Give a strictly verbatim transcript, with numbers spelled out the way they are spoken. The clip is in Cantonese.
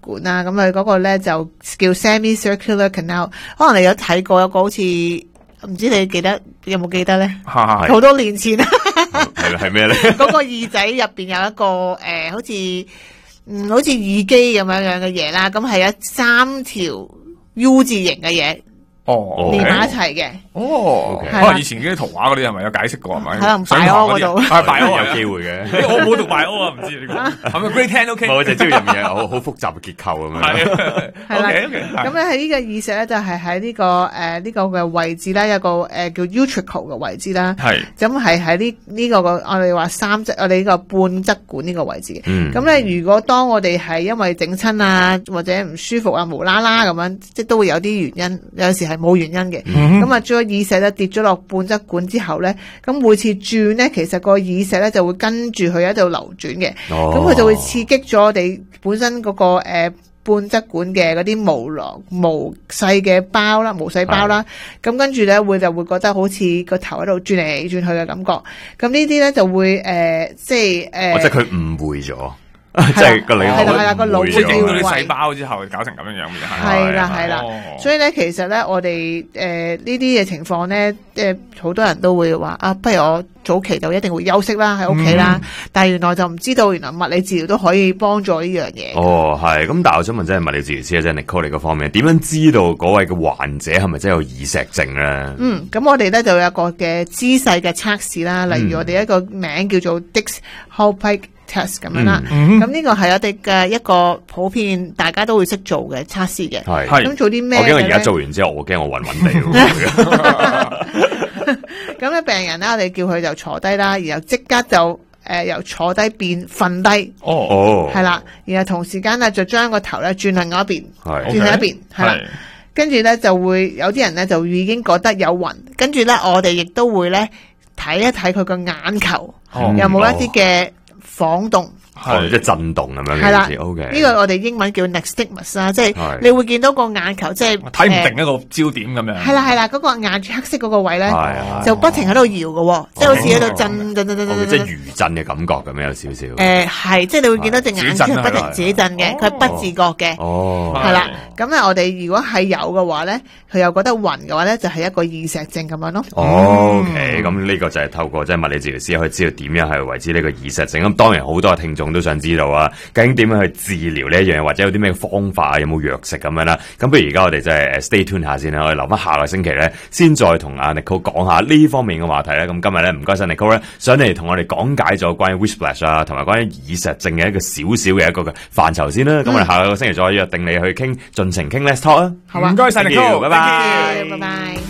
管啦，咁佢嗰個咧就叫 semicircular canal， 可能你有睇過一個好似唔知你記得有冇記得咧？好多年前啦， 係係咩咧？ 嗰個耳仔入邊有一個誒、呃，好似嗯好似耳機咁樣樣嘅嘢啦，咁係有三條 U 字形嘅嘢。 哦， 連埋一齊嘅。 哦，可能以前啲圖畫嗰啲係咪有解釋過係咪？ 可能拜歐嗰度， 係拜歐有機會嘅。 我冇讀拜歐啊，唔知呢個係咪 Grade Ten OK？ 我就知道入面有好好複雜嘅結構咁樣。 係啦，咁咧喺呢個耳石咧就係喺呢個誒呢個嘅位置啦，有個誒叫 utricle 嘅位置啦。 係。 咁係喺呢呢個個我哋話三側我哋呢個半側管呢個位置嘅。 嗯。 咁咧如果當我哋係因為整親啊或者唔舒服啊無啦啦咁樣，即係都會有啲原因，有時係冇原因嘅。咁啊，將個耳石咧跌咗落半側管之後咧，咁每次轉咧，其實個耳石咧就會跟住佢喺度流轉嘅。咁佢、哦、就會刺激咗我哋本身嗰、那個誒、呃、半側管嘅嗰啲毛囊毛細嘅包啦，毛細胞啦。咁跟住咧會就會覺得好似個頭喺度轉嚟轉去嘅感覺。咁呢啲咧就會誒、呃，即係誒，呃、 即係佢誤會咗。即係個腦， 係啦係啦，個腦會影到啲細胞之後搞成咁樣樣嘅， 係啦係啦。所以咧，其實咧，我哋誒呢啲嘅情況咧，即係好多人都會話啊，不如我早期就一定會休息啦，喺屋企啦。嗯、但係原來就唔知道，原來物理治療都可以幫助呢樣嘢。 哦，係。咁但係我想問，即係物理治療師啊，即係 Nicole 嗰方面，點樣知道嗰位嘅患者係咪真係有耳石症咧？嗯， 咁我哋咧就有一個嘅姿勢嘅測試啦，例如我哋一個名叫做 Dix-Hallpike test 咁樣啦，咁呢、嗯、個係我哋嘅一個普遍大家都會識做嘅測試嘅。係，咁做啲咩？ 我驚我而家做完之後，我驚我暈暈地。 咁咧，病人咧，我哋叫佢就坐低啦，然後即刻就誒、呃、由坐低變瞓低。 哦哦， 係啦，然後同時間咧就將個頭咧轉另外一邊，轉去一邊，係啦。跟住咧就會有啲人咧就已經覺得有暈，跟住咧我哋亦都會咧睇一睇佢個眼球、哦、有冇一啲嘅晃動。 係即係震動咁樣嘅意思。O K， 呢個我哋英文叫 nystagmus 啦，即係你會見到個眼球即係睇唔定一個焦點咁樣。 係啦係啦，嗰個眼黑色嗰個位咧，就不停喺度搖嘅，即係好似喺度震震震震震， 即係餘震嘅感覺咁樣有少少。 誒係，即係你會見到隻眼係不停自己震嘅，佢係不自覺嘅。哦，係啦，咁咧我哋如果係有嘅話咧，佢又覺得暈嘅話咧，就係一個耳石症咁樣咯。 O K，咁呢個就係透過即係物理治療師可以知道點樣係為之呢個耳石症。咁當然好多聽眾都想知道啊，究竟點樣去治療呢一樣嘢，或者有啲咩方法啊，有冇藥食咁樣啦？咁不如而家我哋就係 stay tune 下先啦，我哋留翻下個星期咧，先再同阿 Nicole 講下呢方面嘅話題咧。咁今日咧唔該晒 Nicole 咧，上嚟同我哋講解咗關於 Whisplash 啊，同埋關於耳石症嘅一個少少嘅一個嘅範疇先啦。咁、嗯、我哋下個星期再約定你去傾，盡情傾 Let's Talk 啊！ 好啊， 唔該晒 Nicole，拜拜， 拜拜。